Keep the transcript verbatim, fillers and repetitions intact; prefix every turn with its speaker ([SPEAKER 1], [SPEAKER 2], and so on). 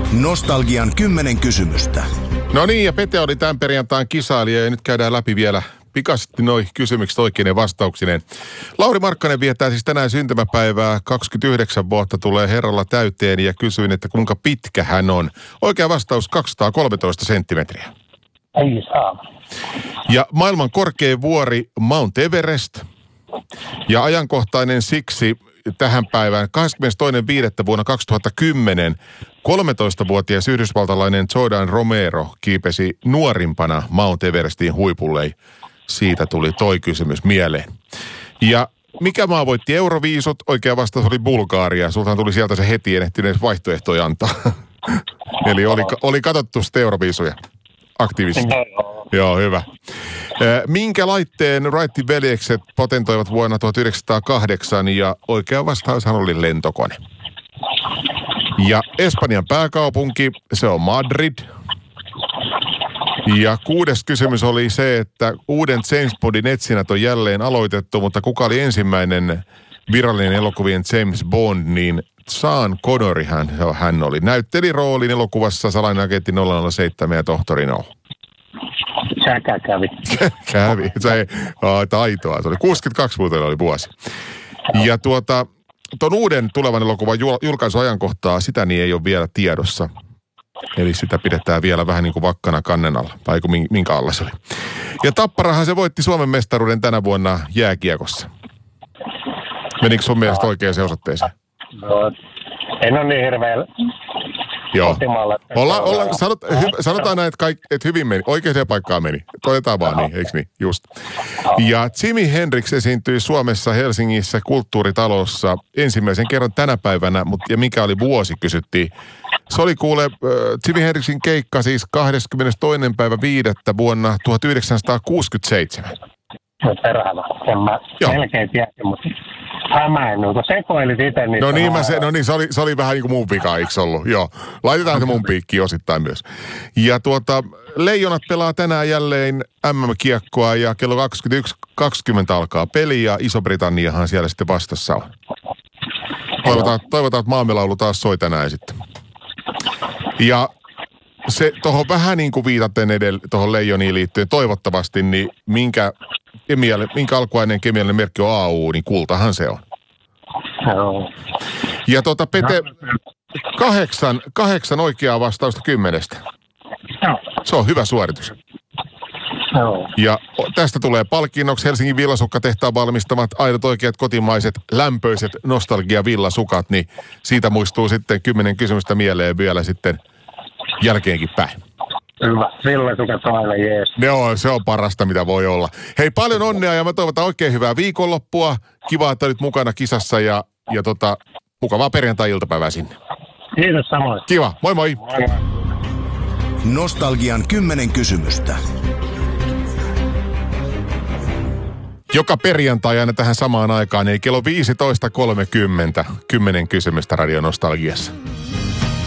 [SPEAKER 1] Nostalgian kymmenen kysymystä.
[SPEAKER 2] No niin, ja Pete oli tämän perjantain kisailija ja nyt käydään läpi vielä pikaisesti noi kysymykset oikeinen vastauksineen. Lauri Markkanen viettää siis tänään syntymäpäivää, kaksikymmentäyhdeksän vuotta tulee herralla täyteen ja kysyin, että kuinka pitkä hän on. Oikea vastaus kaksisataakolmetoista senttimetriä.
[SPEAKER 3] Ei saa.
[SPEAKER 2] Ja maailman korkein vuori Mount Everest. Ja ajankohtainen siksi tähän päivään kahdeskymmenestoinen viidettä vuonna kaksituhattakymmenen kolmetoistavuotias yhdysvaltalainen Jordan Romero kiipesi nuorimpana Mount Everestin huipulle. Siitä tuli toi kysymys mieleen. Ja mikä maa voitti Euroviisut? Oikea vastaus oli Bulgaria. Sultahan tuli sieltä se heti, en ehtinyt vaihtoehtoja antaa. Eli oli, oli katsottu sitten Euroviisuja aktiivisesti. Joo, hyvä. Minkä laitteen Wrightin veljekset patentoivat vuonna tuhatyhdeksänsataakahdeksan ja oikea vastaushan oli lentokone. Ja Espanjan pääkaupunki, se on Madrid. Ja kuudes kysymys oli se, että uuden James Bondin etsinnät on jälleen aloitettu, mutta kuka oli ensimmäinen virallinen elokuvien James Bond, niin Sean Connery hän, hän oli. Näytteli roolin elokuvassa Salainen agentti nolla nolla seitsemän ja Tohtori No.
[SPEAKER 3] Säkä kävi.
[SPEAKER 2] kävi. Se ei, aa, taitoa. Se oli kuusikymmentäkaksi vuotta oli vuosi. Ja tuota, tuon uuden tulevan elokuvan julkaisuajankohtaa, sitä niin ei ole vielä tiedossa. Eli sitä pidetään vielä vähän niin kuin vakkana kannen alla, tai minkä alla se oli. Ja Tapparahan se voitti Suomen mestaruuden tänä vuonna jääkiekossa. Menikö sun mielestä oikeaan osoitteeseen?
[SPEAKER 3] No, en ole niin hirveän
[SPEAKER 2] Joo.
[SPEAKER 3] kotimaalla.
[SPEAKER 2] Olla, olla, sanot, hy, sanotaan näin, että, kaik, että hyvin meni. Oikeaan paikkaan meni. Todetaan vaan niin, eikö niin? Just. Ja Jimi Hendrix esiintyi Suomessa Helsingissä kulttuuritalossa ensimmäisen kerran tänä päivänä, mutta ja mikä oli vuosi, kysyttiin. Se oli kuule äh, Jimi Hendrixin keikka siis kahdeskymmenestoinen päivä viidettä vuonna tuhatyhdeksänsataakuusikymmentäseitsemän.
[SPEAKER 3] No perhana, en mä
[SPEAKER 2] Joo.
[SPEAKER 3] melkein tiedä, mutta hämäin, kun sekoilit itse. Niin
[SPEAKER 2] no niin, mä se, no niin se, oli, se oli vähän niin kuin mun vika, eikö ollut? Joo, laitetaan se mun piikki osittain myös. Ja tuota, Leijonat pelaa tänään jälleen äm äm-kiekkoa ja kello kaksikymmentäyksi kaksikymmentä alkaa peli ja Iso-Britanniahan siellä sitten vastassa on. Toivotaan, toivotaan että maamelaulu taas soi tänään sitten. Ja se tuohon vähän niin kuin viitaten edellä tuohon Leijoniin liittyen toivottavasti, niin minkä, kemialle, minkä alkuaineen kemiallinen merkki on A U, niin kultahan se on.
[SPEAKER 3] Joo.
[SPEAKER 2] Ja tuota Pete, kahdeksan, kahdeksan oikeaa vastausta kymmenestä.
[SPEAKER 3] Joo.
[SPEAKER 2] Se on hyvä suoritus.
[SPEAKER 3] Joo.
[SPEAKER 2] Ja tästä tulee palkinnoksi Helsingin Villasukka-tehtaan valmistamat aidot oikeat kotimaiset lämpöiset nostalgia-villasukat, niin siitä muistuu sitten kymmenen kysymystä mieleen vielä sitten jälkeenkin päin.
[SPEAKER 3] Hyvä. Villasukat on aina jees.
[SPEAKER 2] Ne on, se on parasta, mitä voi olla. Hei, paljon onnea ja mä toivotan oikein hyvää viikonloppua. Kiva, että olit mukana kisassa ja, ja tota, mukavaa perjantai-iltapäivää sinne.
[SPEAKER 3] Kiitos samoin.
[SPEAKER 2] Kiva, moi moi.
[SPEAKER 3] Moi.
[SPEAKER 1] Nostalgian kymmenen kysymystä.
[SPEAKER 2] Joka perjantai aina tähän samaan aikaan, eli kello viisitoista kolmekymmentä, kymmenen kysymystä Radio Nostalgiassa.